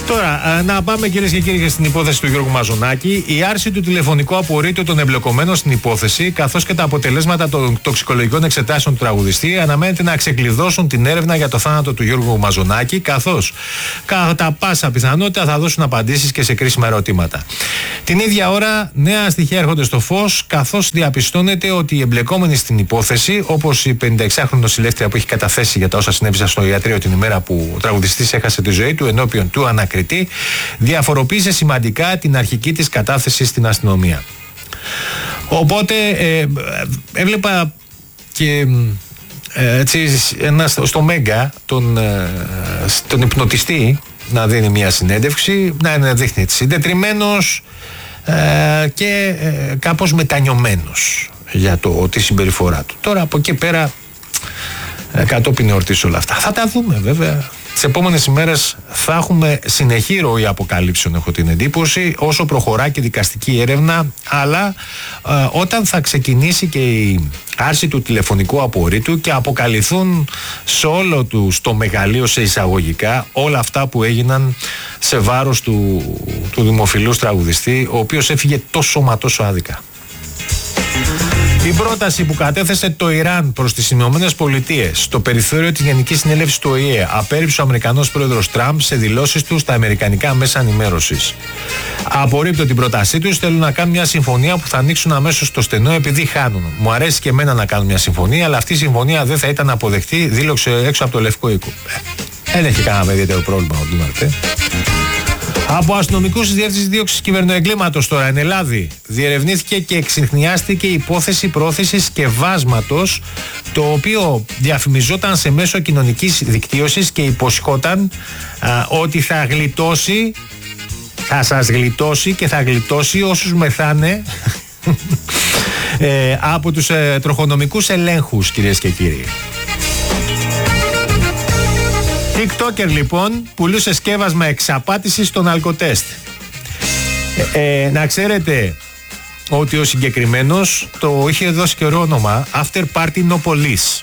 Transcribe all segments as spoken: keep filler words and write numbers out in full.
Τώρα, να πάμε κυρίες και κύριοι στην υπόθεση του Γιώργου Μαζονάκη. Η άρση του τηλεφωνικού απορρίτου των εμπλεκομένων στην υπόθεση, καθώς και τα αποτελέσματα των τοξικολογικών εξετάσεων του τραγουδιστή, αναμένεται να ξεκλειδώσουν την έρευνα για το θάνατο του Γιώργου Μαζονάκη, καθώς κατά πάσα πιθανότητα θα δώσουν απαντήσεις και σε κρίσιμα ερωτήματα. Την ίδια ώρα, νέα στοιχεία έρχονται στο φως, καθώς διαπιστώνεται ότι οι εμπλεκόμενοι στην υπόθεση, όπως η πενηνταεξάχρονη νοσηλεύτρια που έχει καταθέσει για τα όσα συνέβησαν στο ιατρείο την ημέρα που ο τραγουδιστής έχασε τη ζωή του ενώπιον του ανακριτή, διαφοροποίησε σημαντικά την αρχική της κατάθεση στην αστυνομία. Οπότε ε, έβλεπα και ε, έτσι, ένα, στο Μέγκα τον, ε, τον υπνοτιστή να δίνει μια συνέντευξη, να είναι δείχνει έτσι συντετριμμένος ε, και ε, κάπως μετανιωμένος για το, τη συμπεριφορά του. Τώρα από εκεί πέρα ε, κατόπιν εορτής όλα αυτά θα τα δούμε βέβαια. Τις επόμενες ημέρες θα έχουμε συνεχή ροή αποκαλύψεων, έχω την εντύπωση, όσο προχωρά και η δικαστική έρευνα, αλλά ε, όταν θα ξεκινήσει και η άρση του τηλεφωνικού απορρίτου και αποκαλυφθούν σε όλο του το μεγαλείο, σε εισαγωγικά, όλα αυτά που έγιναν σε βάρος του, του δημοφιλούς τραγουδιστή, ο οποίος έφυγε τόσο μα τόσο άδικα. Η πρόταση που κατέθεσε το Ιράν προς τις Ηνωμένες Πολιτείες στο περιθώριο της Γενικής Συνέλευσης του Ο Η Ε απέρριψε ο Αμερικανός πρόεδρος Τραμπ σε δηλώσεις του στα αμερικανικά μέσα ενημέρωσης. Απορρίπτω την πρότασή τους, θέλουν να κάνουν μια συμφωνία που θα ανοίξουν αμέσως το στενό επειδή χάνουν. Μου αρέσει και εμένα να κάνουν μια συμφωνία, αλλά αυτή η συμφωνία δεν θα ήταν αποδεκτή, δήλωσε έξω από το Λευκό Οίκο. Δεν έχει κανένα ιδιαίτερο πρόβλημα ο Ντόναλντ. Από αστυνομικούς της Διεύθυνσης Δίωξης Κυβερνοεγκλήματος τώρα εν Ελλάδη διερευνήθηκε και εξιχνιάστηκε η υπόθεση πρόθεσης σκευάσματος, το οποίο διαφημιζόταν σε μέσο κοινωνικής δικτύωσης και υποσχόταν α, ότι θα γλιτώσει, θα σας γλιτώσει και θα γλιτώσει όσους μεθάνε ε, από τους ε, τροχονομικούς ελέγχους, κυρίες και κύριοι. TikToker λοιπόν πουλούσε σκεύασμα εξαπάτησης στον αλκοτέστ. Ε, ε, να ξέρετε ότι ο συγκεκριμένος το είχε δώσει και όνομα After Party No Police.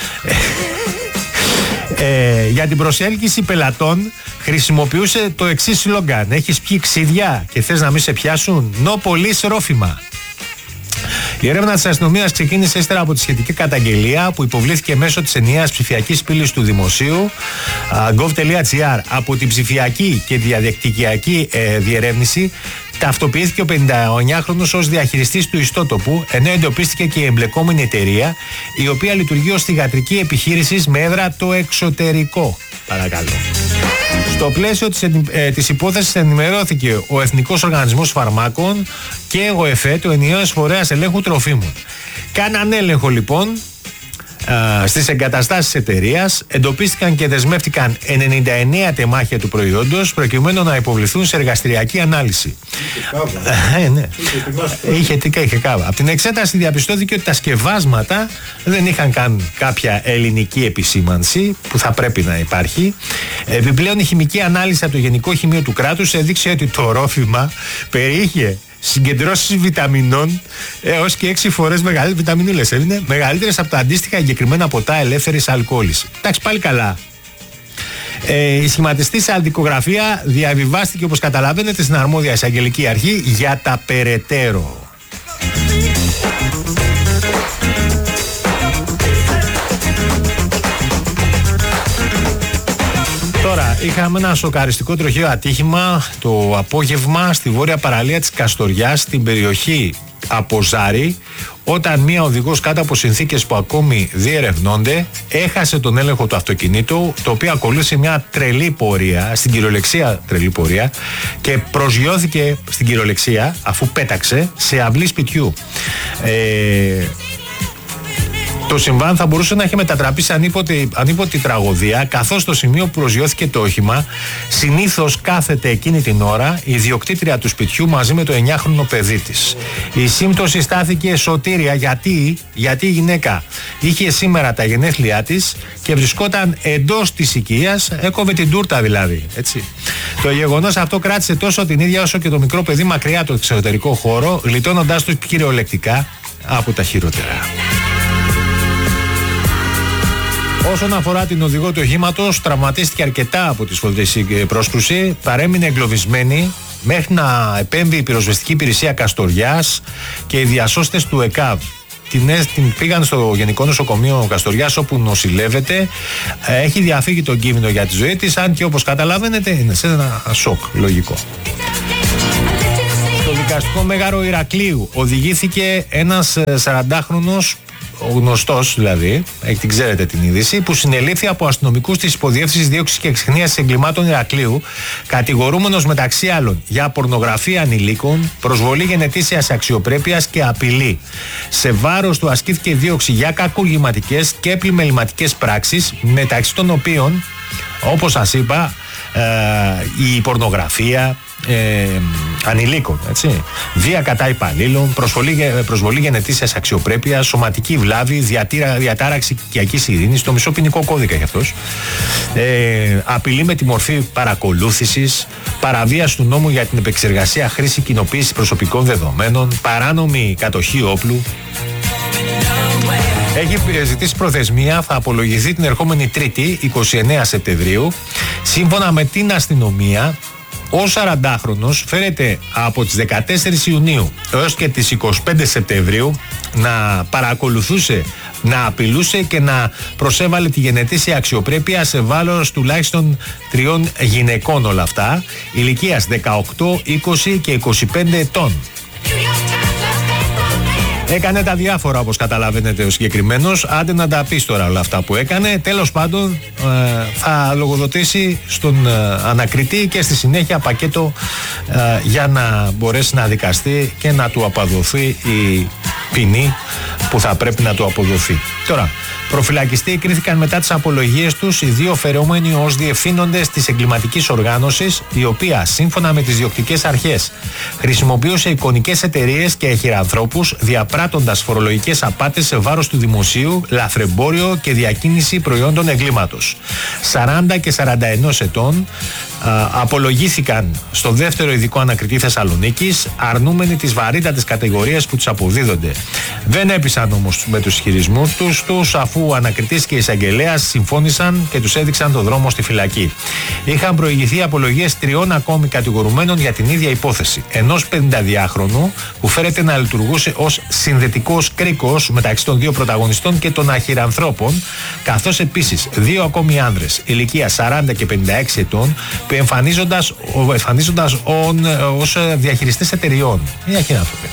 Ε, για την προσέλκυση πελατών χρησιμοποιούσε το εξής σλόγγαν: έχεις πιει ξύδια και θες να μην σε πιάσουν? No Police ρόφημα. Η έρευνα της αστυνομίας ξεκίνησε ύστερα από τη σχετική καταγγελία που υποβλήθηκε μέσω της ενιαίας ψηφιακής πύλης του Δημοσίου gov.gr. Από την ψηφιακή και διαδικτυακή ε, διερεύνηση ταυτοποιήθηκε ο πενηνταεννιάχρονος ως διαχειριστής του ιστότοπου, ενώ εντοπίστηκε και η εμπλεκόμενη εταιρεία, η οποία λειτουργεί ως θυγατρική επιχείρηση με έδρα το εξωτερικό. Παρακαλώ. Στο πλαίσιο της, ε, της υπόθεσης ενημερώθηκε ο Εθνικός Οργανισμός Φαρμάκων και ο ΕΦΕ, το ενιαίος φορέας ελέγχου τροφίμων. Κάναν έλεγχο λοιπόν α, στις εγκαταστάσεις εταιρείας, εντοπίστηκαν και δεσμεύτηκαν ενενήντα εννέα τεμάχια του προϊόντος προκειμένου να υποβληθούν σε εργαστηριακή ανάλυση. Είχε, ναι. είχε τικά, είχε κάβα. Από την εξέταση διαπιστώθηκε ότι τα σκευάσματα δεν είχαν καν κάποια ελληνική επισήμανση που θα πρέπει να υπάρχει. Επιπλέον η χημική ανάλυση από το Γενικό Χημείο του κράτους έδειξε ότι το ρόφημα περιείχε συγκεντρώσεις βιταμινών έως και έξι φορές μεγαλύτερες, βιταμινούλες είναι, μεγαλύτερες από τα αντίστοιχα εγκεκριμένα ποτά ελεύθερης αλκοόλης. Εντάξει, πάλι καλά. Ε, η σχηματιστή σε αντικογραφία διαβιβάστηκε, όπως καταλαβαίνετε, στην αρμόδια εισαγγελική αρχή για τα περαιτέρω. Τώρα, είχαμε ένα σοκαριστικό τροχαίο ατύχημα το απόγευμα στη βόρεια παραλία της Καστοριάς, στην περιοχή από Ζάρι, όταν μία οδηγός κάτω από συνθήκες που ακόμη διερευνώνται έχασε τον έλεγχο του αυτοκινήτου, το οποίο ακολούθησε μια τρελή πορεία, στην κυριολεξία τρελή πορεία, και προσγειώθηκε στην κυριολεξία αφού πέταξε σε αυλή σπιτιού. Ε, Το συμβάν θα μπορούσε να έχει μετατραπεί σε ανίποτη, ανίποτη τραγωδία, καθώς στο σημείο που προσγειώθηκε το όχημα συνήθως κάθεται εκείνη την ώρα η ιδιοκτήτρια του σπιτιού μαζί με το εννιάχρονο παιδί της. Η σύμπτωση στάθηκε σωτήρια γιατί, γιατί η γυναίκα είχε σήμερα τα γενέθλιά της και βρισκόταν εντός της οικίας, έκοβε την τούρτα δηλαδή. Έτσι. Το γεγονός αυτό κράτησε τόσο την ίδια όσο και το μικρό παιδί μακριά από το εξωτερικό χώρο, γλιτώνοντάς τους κυριολεκτικά από τα χειρότερα. Όσον αφορά την οδηγό του οχήματος, τραυματίστηκε αρκετά από τη σφοδρή πρόσκρουση, παρέμεινε εγκλωβισμένη μέχρι να επέμβει η πυροσβεστική υπηρεσία Καστοριάς και οι διασώστες του ΕΚΑΒ. Την, την πήγαν στο Γενικό Νοσοκομείο Καστοριάς, όπου νοσηλεύεται. Έχει διαφύγει τον κίνδυνο για τη ζωή της, αν και όπως καταλαβαίνετε είναι σε ένα σοκ λογικό. Στο δικαστικό μέγαρο Ηρακλείου οδηγήθηκε ένας σαραντάχρονος, ο γνωστός δηλαδή, την ξέρετε την είδηση, που συνελήφθη από αστυνομικούς της Υποδιεύθυνσης Δίωξης και Εξυχνίασης Εγκλημάτων Ηρακλείου, κατηγορούμενος μεταξύ άλλων για πορνογραφία ανηλίκων, προσβολή γενετήσιας αξιοπρέπειας και απειλή. Σε βάρος του ασκήθηκε δίωξη για κακουργηματικές και πλημεληματικές πράξεις, μεταξύ των οποίων, όπως σας είπα, ε, η πορνογραφία Ε, ανηλίκων, έτσι. Βία κατά υπαλλήλων, προσβολή, προσβολή γενετήσιας αξιοπρέπειας, σωματική βλάβη, διατήρα, διατάραξη οικιακής ειρήνης, το μισό ποινικό κώδικα για αυτός. Ε, απειλή με τη μορφή παρακολούθησης, παραβίαση του νόμου για την επεξεργασία, χρήση, κοινοποίηση προσωπικών δεδομένων, παράνομη κατοχή όπλου. Έχει ζητήσει προθεσμία, θα απολογηθεί την ερχόμενη Τρίτη, εικοστή ενάτη Σεπτεμβρίου. Σύμφωνα με την αστυνομία, ο σαραντάχρονος φέρεται από τις δεκατέσσερις Ιουνίου έως και τις εικοστή πέμπτη Σεπτεμβρίου να παρακολουθούσε, να απειλούσε και να προσέβαλε τη γενετήσια αξιοπρέπεια σε βάρος τουλάχιστον τριών γυναικών, όλα αυτά, ηλικίας δεκαοκτώ, είκοσι και είκοσι πέντε ετών. Έκανε τα διάφορα, όπως καταλαβαίνετε, ο συγκεκριμένος. Άντε να τα πεις τώρα όλα αυτά που έκανε. Τέλος πάντων, ε, θα λογοδοτήσει στον ε, ανακριτή και στη συνέχεια πακέτο ε, για να μπορέσει να δικαστεί και να του αποδοθεί η ποινή που θα πρέπει να του αποδοθεί. Τώρα, προφυλακιστοί κρίθηκαν μετά τις απολογίες τους οι δύο φερόμενοι ως διευθύνοντες της εγκληματικής οργάνωσης, η οποία, σύμφωνα με τις διοκτικές αρχές, χρησιμοποιούσε εικονικές εταιρείες και εχειρανθρώπους, διαπράττοντας φορολογικές απάτες σε βάρος του δημοσίου, λαθρεμπόριο και διακίνηση προϊόντων εγκλήματος. σαράντα και σαράντα ένα ετών α, απολογήθηκαν στο δεύτερο ειδικό ανακριτή Θεσσαλονίκης, αρνούμενοι τις βαρύτατες κατηγορίες που τους αποδίδονται. Δεν έπεισαν όμως με τους ισχυρισμούς τους, τους αφού ο ανακριτής και η εισαγγελέας συμφώνησαν και τους έδειξαν το δρόμο στη φυλακή. Είχαν προηγηθεί απολογίες τριών ακόμη κατηγορουμένων για την ίδια υπόθεση. Ενός πενηνταδυάχρονου που φέρεται να λειτουργούσε ως συνδετικός κρίκος μεταξύ των δύο πρωταγωνιστών και των αχειρανθρώπων, καθώς επίσης δύο ακόμη άνδρες ηλικίας σαράντα και πενήντα έξι ετών που εμφανίζοντας, εμφανίζοντας ως διαχειριστές εταιριών. Οι αχειράνθρωποι.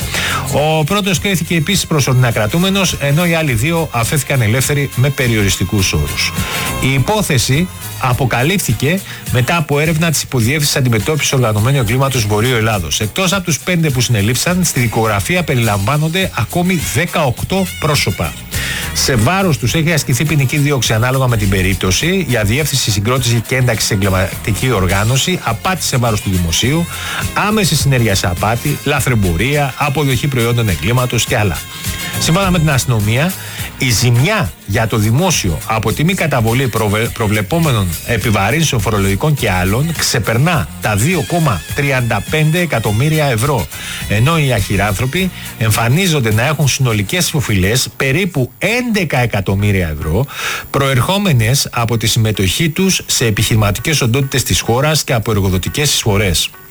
Ο πρώτος κρίθηκε επίσης προσωρινά κρατούμενος, ενώ οι άλλοι δύο αφέθηκαν ελεύθεροι με περιοριστικούς όρους. Η υπόθεση αποκαλύφθηκε μετά από έρευνα της Υποδιεύθυνσης Αντιμετώπισης Οργανωμένου Εγκλήματος Βορείου Ελλάδος. Εκτός από τους πέντε που συνελήφθησαν, στη δικογραφία περιλαμβάνονται ακόμη δεκαοκτώ πρόσωπα. Σε βάρος τους έχει ασκηθεί ποινική δίωξη ανάλογα με την περίπτωση για διεύθυνση, συγκρότηση και ένταξη σε εγκληματική οργάνωση, απάτη σε βάρος του δημοσίου, άμεση συνέργεια σε απάτη, λαθρεμπορία, αποδοχή προϊόντων εγκλήματος και άλλα. Σύμφωνα με την αστυνομία, η ζημιά για το δημόσιο από τη μη καταβολή προβλεπόμενων επιβαρύνσεων φορολογικών και άλλων ξεπερνά τα δύο κόμμα τριάντα πέντε εκατομμύρια ευρώ, ενώ οι αχειράνθρωποι εμφανίζονται να έχουν συνολικές οφειλές περίπου έντεκα εκατομμύρια ευρώ, προερχόμενες από τη συμμετοχή τους σε επιχειρηματικές οντότητες της χώρας και από εργοδοτικές εισφορές.